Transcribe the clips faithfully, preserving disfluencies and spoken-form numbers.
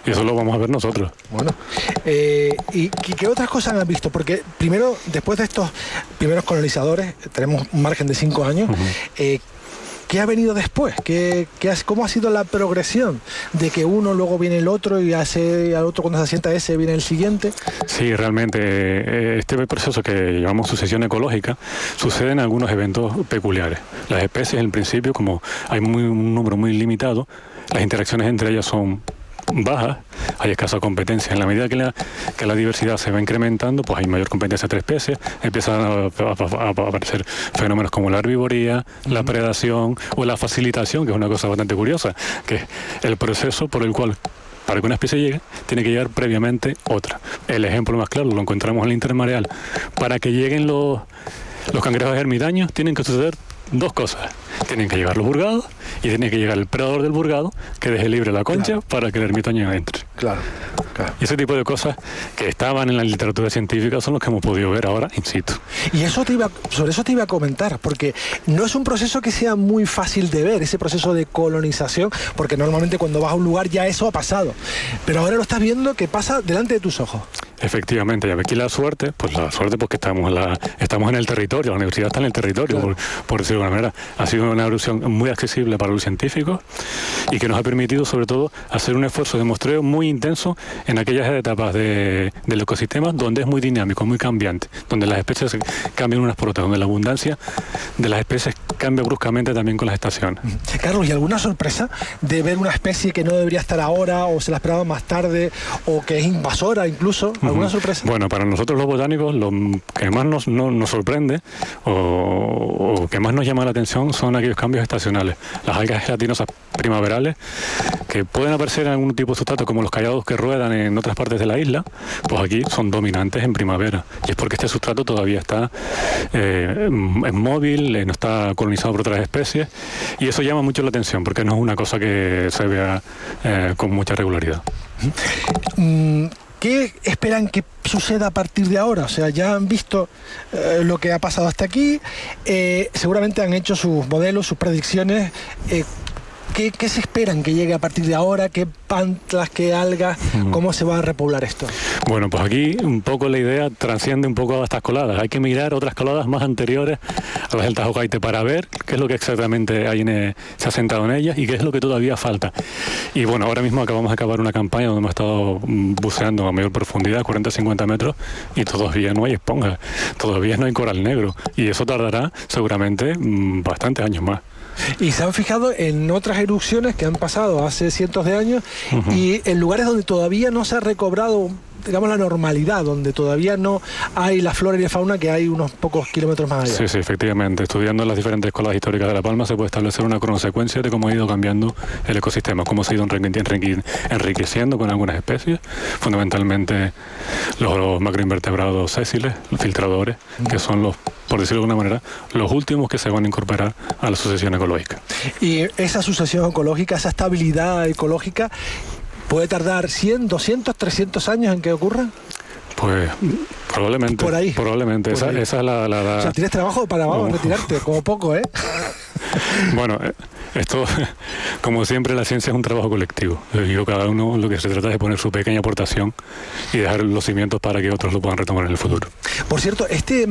Y eso lo vamos a ver nosotros. Bueno, eh, ¿y qué, qué otras cosas han visto? Porque primero, después de estos primeros colonizadores, tenemos un margen de cinco años, uh-huh. eh, ¿qué ha venido después? ¿Qué, qué ha, ¿Cómo ha sido la progresión de que uno, luego viene el otro y hace al otro, cuando se asienta ese, viene el siguiente? Sí, realmente este proceso que llamamos sucesión ecológica sucede en algunos eventos peculiares. Las especies, en principio, como hay muy, un número muy limitado, las interacciones entre ellas son bajas, hay escasa competencia. En la medida que la, que la diversidad se va incrementando, pues hay mayor competencia entre especies, empiezan a, a, a aparecer fenómenos como la herbivoría, uh-huh. la predación o la facilitación, que es una cosa bastante curiosa, que es el proceso por el cual, para que una especie llegue, tiene que llegar previamente otra. El ejemplo más claro lo encontramos en el intermareal. Para que lleguen los, los cangrejos ermitaños, tienen que suceder dos cosas. Tienen que llegar los burgados y tiene que llegar el predador del burgado que deje libre la concha, claro, para que el ermitaño entre. Claro, claro. Y ese tipo de cosas que estaban en la literatura científica son los que hemos podido ver ahora in situ. Y eso te iba, sobre eso te iba a comentar, porque no es un proceso que sea muy fácil de ver, ese proceso de colonización, porque normalmente cuando vas a un lugar ya eso ha pasado. Pero ahora lo estás viendo que pasa delante de tus ojos. Efectivamente, y aquí la suerte, pues la suerte porque estamos en, la, estamos en el territorio, la universidad está en el territorio, claro, por, por decirlo de alguna manera. Ha sido una evolución muy accesible para los científicos y que nos ha permitido, sobre todo, hacer un esfuerzo de muestreo muy intenso en aquellas etapas de, del ecosistema donde es muy dinámico, muy cambiante, donde las especies cambian unas por otras, donde la abundancia de las especies cambia bruscamente también con las estaciones. Carlos, ¿y alguna sorpresa de ver una especie que no debería estar ahora o se la esperaba más tarde o que es invasora incluso? ¿Alguna sorpresa? Bueno, para nosotros los botánicos lo que más nos, no, nos sorprende o, o que más nos llama la atención son aquellos cambios estacionales. Las algas gelatinosas primaverales que pueden aparecer en algún tipo de sustrato como los callados que ruedan en otras partes de la isla, pues aquí son dominantes en primavera. Y es porque este sustrato todavía está eh, es móvil, eh, no está colonizado por otras especies y eso llama mucho la atención porque no es una cosa que se vea eh, con mucha regularidad. Mm. ¿Qué esperan que suceda a partir de ahora? O sea, ya han visto eh, lo que ha pasado hasta aquí, eh, seguramente han hecho sus modelos, sus predicciones. Eh, ¿qué, ¿Qué se esperan que llegue a partir de ahora? ¿Qué pantlas, qué algas? ¿Cómo se va a repoblar esto? Bueno, pues aquí un poco la idea transciende un poco a estas coladas. Hay que mirar otras coladas más anteriores a las del Tajo Caite para ver qué es lo que exactamente hay en, se ha sentado en ellas y qué es lo que todavía falta. Y bueno, ahora mismo acabamos de acabar una campaña donde hemos estado buceando a mayor profundidad, cuarenta a cincuenta metros, y todavía no hay esponja, todavía no hay coral negro. Y eso tardará seguramente mmm, bastantes años más. Y se han fijado en otras erupciones que han pasado hace cientos de años uh-huh. y en lugares donde todavía no se ha recobrado, digamos, la normalidad, donde todavía no hay la flora y la fauna que hay unos pocos kilómetros más allá. Sí, sí, efectivamente. Estudiando las diferentes escuelas históricas de La Palma se puede establecer una cronosecuencia de cómo ha ido cambiando el ecosistema, cómo se ha ido enriqueciendo con algunas especies, fundamentalmente los, los macroinvertebrados sésiles, los filtradores, uh-huh. que son los, por decirlo de alguna manera, los últimos que se van a incorporar a la sucesión ecológica. Y esa sucesión ecológica, esa estabilidad ecológica, ¿puede tardar cien, doscientos, trescientos años en que ocurra? Pues probablemente. Por ahí. Probablemente. Por esa, ahí. esa es la, la, la... O sea, tienes trabajo para vamos, oh. retirarte, como poco, ¿eh? Bueno, esto, como siempre, la ciencia es un trabajo colectivo. Yo, cada uno lo que se trata es de poner su pequeña aportación y dejar los cimientos para que otros lo puedan retomar en el futuro. Por cierto, este,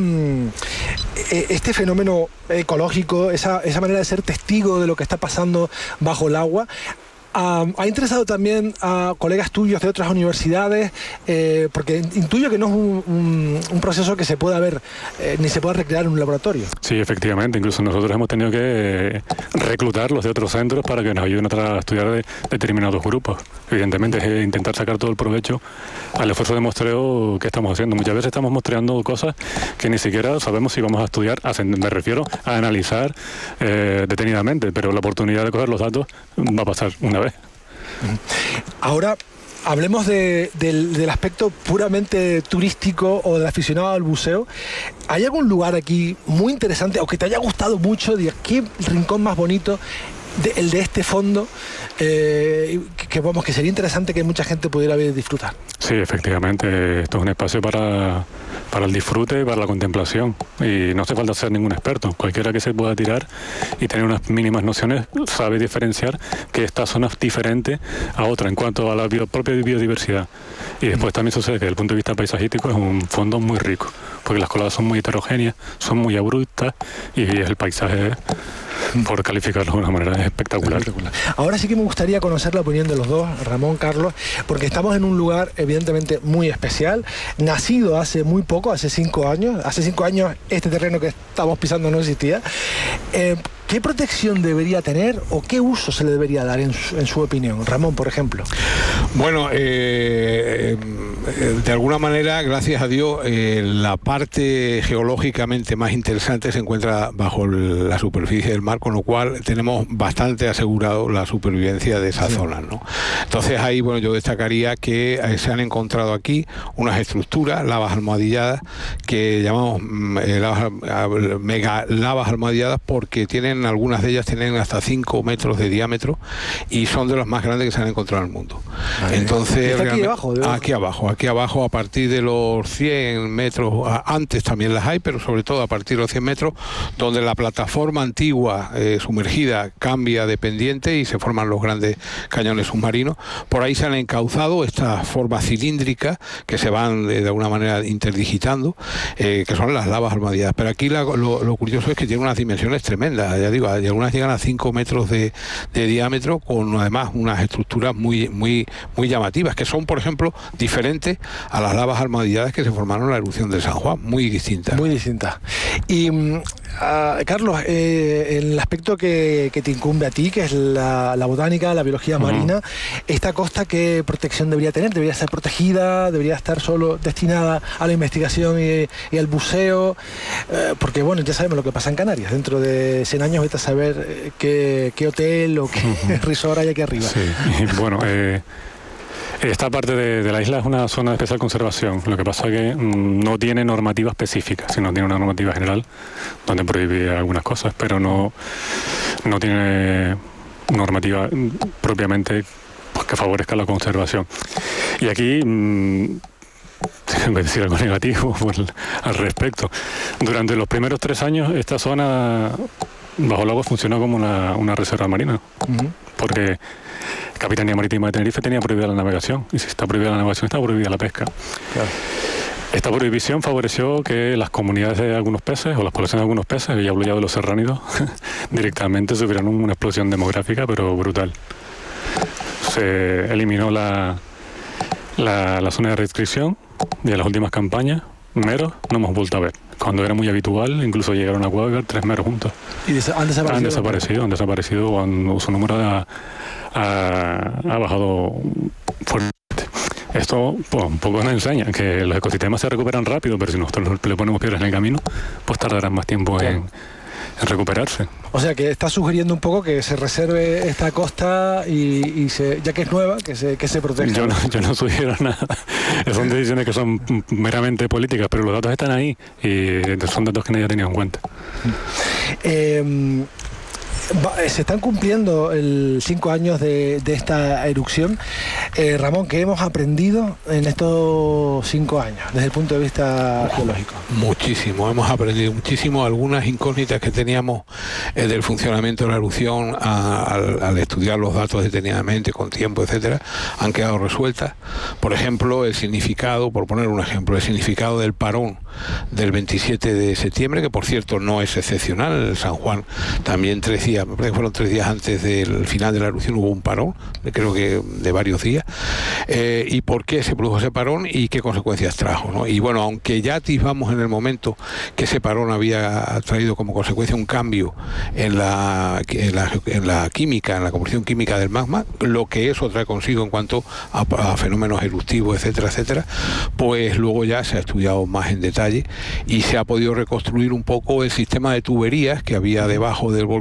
este fenómeno ecológico, esa, esa manera de ser testigo de lo que está pasando bajo el agua, Um, ha interesado también a colegas tuyos de otras universidades, eh, porque intuyo que no es un, un, un proceso que se pueda ver eh, ni se pueda recrear en un laboratorio. Sí, efectivamente, incluso nosotros hemos tenido que eh, reclutarlos de otros centros para que nos ayuden a estudiar de, determinados grupos. Evidentemente es intentar sacar todo el provecho al esfuerzo de muestreo que estamos haciendo. Muchas veces estamos muestreando cosas que ni siquiera sabemos si vamos a estudiar, a, me refiero a analizar eh, detenidamente, pero la oportunidad de coger los datos va a pasar una vez. Ahora hablemos de, del, del aspecto puramente turístico o del aficionado al buceo. ¿Hay algún lugar aquí muy interesante o que te haya gustado mucho? Digas, ¿qué rincón más bonito de, el de este fondo, eh, que, que, vamos, que sería interesante que mucha gente pudiera ver y disfrutar. Sí, efectivamente, esto es un espacio para, para el disfrute y para la contemplación, y no hace falta ser ningún experto. Cualquiera que se pueda tirar y tener unas mínimas nociones sabe diferenciar que esta zona es diferente a otra en cuanto a la bio, propia biodiversidad. Y después también sucede que desde el punto de vista paisajístico es un fondo muy rico, porque las coladas son muy heterogéneas, son muy abruptas, y el paisaje, por calificarlo de una manera, es espectacular. espectacular. Ahora sí que me gustaría conocer la opinión de los dos, Ramón, Carlos, porque estamos en un lugar evidentemente muy especial, nacido hace muy poco, hace cinco años. Hace cinco años este terreno que estamos pisando no existía. Eh, ¿Qué protección debería tener o qué uso se le debería dar en su, en su opinión? Ramón, por ejemplo. Bueno, eh, de alguna manera, gracias a Dios, eh, la parte geológicamente más interesante se encuentra bajo el, la superficie del mar, con lo cual tenemos bastante asegurado la supervivencia de esa sí. zona, ¿no? Entonces ahí, bueno, yo destacaría que eh, se han encontrado aquí unas estructuras, lavas almohadilladas, que llamamos eh, lavas, mega lavas almohadilladas, porque tienen, algunas de ellas tienen hasta cinco metros de diámetro y son de las más grandes que se han encontrado en el mundo. Vale. Entonces, aquí abajo, aquí abajo, aquí abajo, a partir de los cien metros, antes también las hay, pero sobre todo a partir de los cien metros, donde la plataforma antigua eh, sumergida cambia de pendiente y se forman los grandes cañones submarinos. Por ahí se han encauzado estas formas cilíndricas que se van de, de alguna manera interdigitando, eh, que son las lavas almohadilladas. Pero aquí la, lo, lo curioso es que tienen unas dimensiones tremendas, ya digo, algunas llegan a cinco metros de, de diámetro, con además unas estructuras muy, muy, muy llamativas, que son, por ejemplo, diferentes a las lavas almohadilladas que se formaron en la erupción de San Juan, muy distintas. Muy distintas. Y, uh, Carlos, eh, el aspecto que, que te incumbe a ti, que es la, la botánica, la biología uh-huh. marina, ¿esta costa qué protección debería tener? ¿Debería estar protegida? ¿Debería estar solo destinada a la investigación y, y al buceo? Eh, porque, bueno, ya sabemos lo que pasa en Canarias. Dentro de cien años vete a saber qué, qué hotel o qué uh-huh. resort hay aquí arriba. Sí, bueno, eh... esta parte de, de la isla es una zona de especial conservación. Lo que pasa es que mmm, no tiene normativa específica, sino tiene una normativa general donde prohíbe algunas cosas, pero no, no tiene normativa propiamente pues, que favorezca la conservación. Y aquí mmm, tengo que decir algo negativo por, al respecto. Durante los primeros tres años esta zona bajo el agua funcionó como una, una reserva marina, uh-huh. porque Capitanía Marítima de Tenerife tenía prohibida la navegación, y si está prohibida la navegación está prohibida la pesca. Claro. Esta prohibición favoreció que las comunidades de algunos peces, o las poblaciones de algunos peces, ya hablo ya de los serránidos, directamente sufrieron una explosión demográfica, pero brutal. Se eliminó la, la, la zona de restricción, y en las últimas campañas, meros no hemos vuelto a ver. Cuando era muy habitual, incluso llegaron a ver tres meros juntos. ¿Y des- han desaparecido? Han desaparecido, han desaparecido, han, su número ha, ha, ha bajado fuerte. Esto pues, un poco nos enseña que los ecosistemas se recuperan rápido, pero si nosotros le ponemos piedras en el camino, pues tardarán más tiempo claro. en, en recuperarse. O sea, que está sugiriendo un poco que se reserve esta costa y, y se, ya que es nueva, que se, que se proteja. Yo no, yo no sugiero nada. Son decisiones que son meramente políticas, pero los datos están ahí y son datos que nadie ha tenido en cuenta. Eh, se están cumpliendo el cinco años de, de esta erupción. Eh, Ramón, ¿qué hemos aprendido en estos cinco años desde el punto de vista geológico? Muchísimo, hemos aprendido muchísimo. Algunas incógnitas que teníamos eh, del funcionamiento de la erupción a, al, al estudiar los datos detenidamente, con tiempo, etcétera, han quedado resueltas. Por ejemplo, el significado, por poner un ejemplo, el significado del parón del veintisiete de septiembre, que por cierto no es excepcional. El San Juan también tres días, me parece que fueron tres días antes del final de la erupción, hubo un parón, creo que de varios días. Eh, y por qué se produjo ese parón y qué consecuencias trajo, ¿no? Y bueno, aunque ya atisbamos en el momento que ese parón había traído como consecuencia un cambio en la, en la, en la química, en la composición química del magma, lo que eso trae consigo en cuanto a, a fenómenos eruptivos, etcétera, etcétera, pues luego ya se ha estudiado más en detalle y se ha podido reconstruir un poco el sistema de tuberías que había debajo del volcán y cómo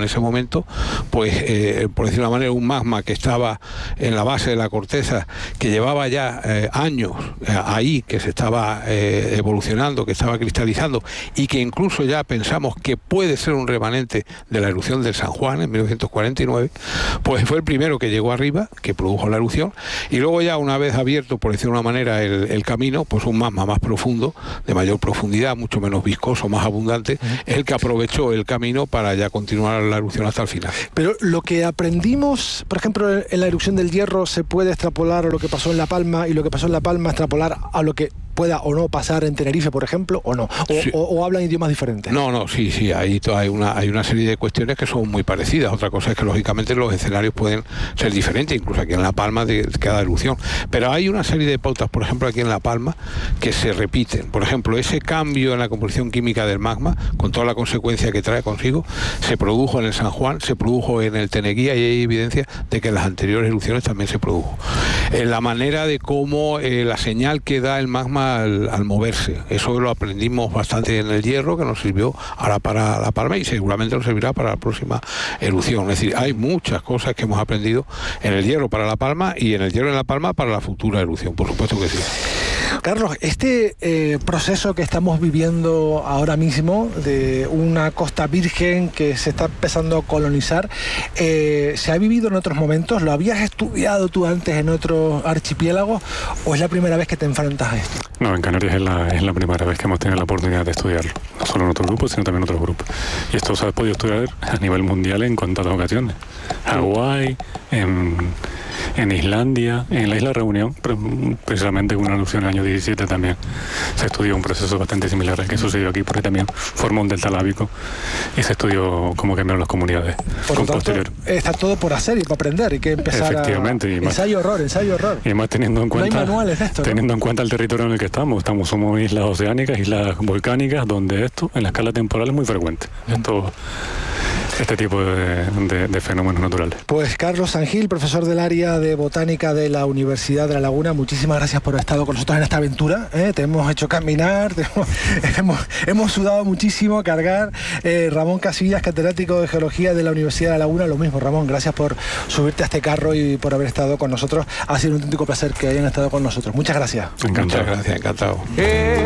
en ese momento, pues eh, por decirlo de una manera, un magma que estaba en la base de la corteza, que llevaba ya eh, años eh, ahí, que se estaba eh, evolucionando, que estaba cristalizando, y que incluso ya pensamos que puede ser un remanente de la erupción del San Juan en mil novecientos cuarenta y nueve, pues fue el primero que llegó arriba, que produjo la erupción, y luego ya una vez abierto, por decirlo de una manera, el, el camino, pues un magma más profundo, de mayor profundidad, mucho menos viscoso, más abundante, uh-huh. es el que aprovechó el camino para ya continuar la erupción hasta el final. Pero lo que aprendimos, por ejemplo, en la erupción del Hierro, se puede extrapolar a lo que pasó en La Palma, y lo que pasó en La Palma extrapolar a lo que pueda o no pasar en Tenerife, por ejemplo, o no, o, sí. o, o hablan idiomas diferentes. No, no, sí, sí, hay, hay, una, hay una serie de cuestiones que son muy parecidas. Otra cosa es que, lógicamente, los escenarios pueden ser diferentes, incluso aquí en La Palma de cada erupción. Pero hay una serie de pautas, por ejemplo, aquí en La Palma, que se repiten. Por ejemplo, ese cambio en la composición química del magma, con toda la consecuencia que trae consigo, se produjo en el San Juan, se produjo en el Teneguía, y hay evidencia de que en las anteriores erupciones también se produjo. En la manera de cómo eh, la señal que da el magma Al, al moverse, eso lo aprendimos bastante en el Hierro, que nos sirvió ahora para La Palma y seguramente nos servirá para la próxima erupción. Es decir, hay muchas cosas que hemos aprendido en el Hierro para La Palma y en el Hierro en La Palma para la futura erupción, por supuesto que sí. Carlos, este eh, proceso que estamos viviendo ahora mismo de una costa virgen que se está empezando a colonizar, eh, ¿se ha vivido en otros momentos? ¿Lo habías estudiado tú antes en otros archipiélagos o es la primera vez que te enfrentas a esto? No, en Canarias es la, es la primera vez que hemos tenido la oportunidad de estudiarlo, no solo en otros grupos, sino también en otros grupos. Y esto se ha podido estudiar a nivel mundial en contadas ocasiones. Hawái, en... en Islandia, en la isla Reunión, precisamente con una erupción en el año diecisiete también se estudió un proceso bastante similar al que sucedió aquí, porque también formó un delta lábico y se estudió cómo cambiaron las comunidades. Por lo tanto, está todo por hacer y por aprender, hay que empezar. Efectivamente, a... y más, ensayo error, ensayo error. Y más teniendo en cuenta, no hay manuales de esto, teniendo ¿no? en cuenta el territorio en el que estamos, estamos somos islas oceánicas, islas volcánicas, donde esto en la escala temporal es muy frecuente. Mm. Esto este tipo de, de, de fenómenos naturales. Pues Carlos Sangil, profesor del área de botánica de la Universidad de La Laguna, muchísimas gracias por haber estado con nosotros en esta aventura, ¿eh? Te hemos hecho caminar, te hemos, hemos, hemos sudado muchísimo, cargar. eh, Ramón Casillas, catedrático de Geología de la Universidad de La Laguna, lo mismo. Ramón, gracias por subirte a este carro y por haber estado con nosotros. Ha sido un auténtico placer que hayan estado con nosotros. Muchas gracias. Encantado. Muchas gracias, encantado.